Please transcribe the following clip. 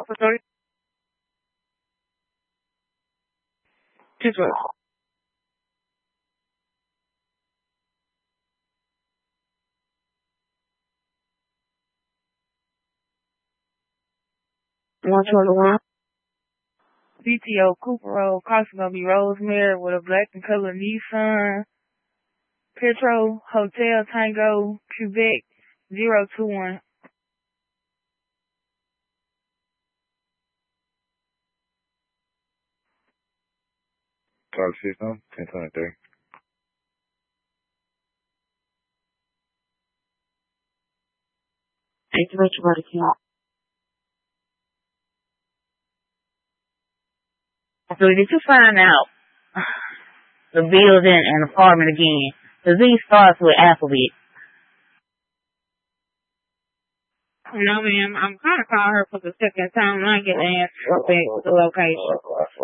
for 30. Just right. One short one. BTO Cooper Road, cost gonna be Rosemary with a black and color Nissan. Petro Hotel Tango Quebec 021. Car system, 1023. Thank you, Richard. So did you find out the building and apartment again? The Z starts with alphabet. No, ma'am. I'm kind of calling her for the second time. I get asked to the location.